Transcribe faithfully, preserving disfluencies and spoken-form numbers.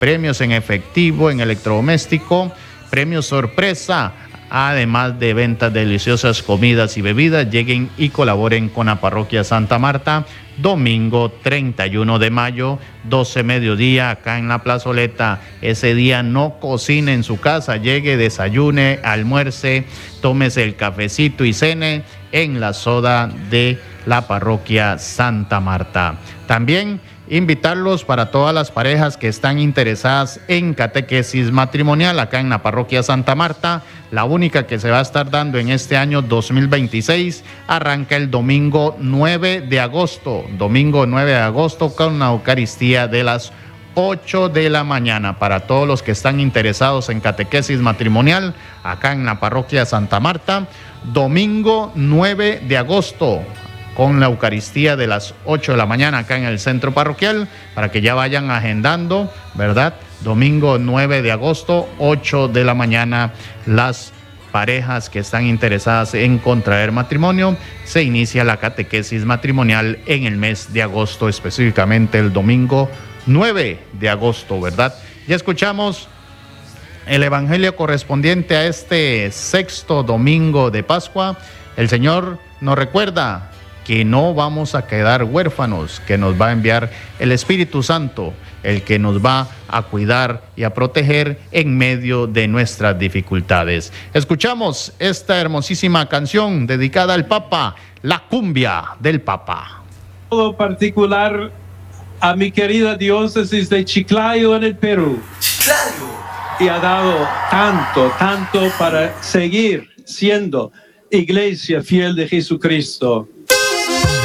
premios en efectivo, en electrodoméstico, premios sorpresa, además de ventas de deliciosas comidas y bebidas. Lleguen y colaboren con la Parroquia Santa Marta. Domingo treinta y uno de mayo, doce mediodía, acá en la plazoleta. Ese día no cocine en su casa, llegue, desayune, almuerce, tómese el cafecito y cene en la soda de la Parroquia Santa Marta. También invitarlos para todas las parejas que están interesadas en catequesis matrimonial acá en la Parroquia Santa Marta. La única que se va a estar dando en este año dos mil veintiséis arranca el domingo nueve de agosto. Domingo nueve de agosto con la Eucaristía de las ocho de la mañana. Para todos los que están interesados en catequesis matrimonial acá en la Parroquia Santa Marta, domingo nueve de agosto con la Eucaristía de las ocho de la mañana acá en el centro parroquial, para que ya vayan agendando, ¿verdad? Domingo nueve de agosto, ocho de la mañana, las parejas que están interesadas en contraer matrimonio. Se inicia la catequesis matrimonial en el mes de agosto, específicamente el domingo nueve de agosto, ¿verdad? Ya escuchamos el evangelio correspondiente a este sexto domingo de Pascua. El Señor nos recuerda que no vamos a quedar huérfanos, que nos va a enviar el Espíritu Santo, el que nos va a cuidar y a proteger en medio de nuestras dificultades. Escuchamos esta hermosísima canción dedicada al Papa, la cumbia del Papa. Todo particular a mi querida diócesis de Chiclayo en el Perú. Chiclayo. Y ha dado tanto, tanto para seguir siendo iglesia fiel de Jesucristo.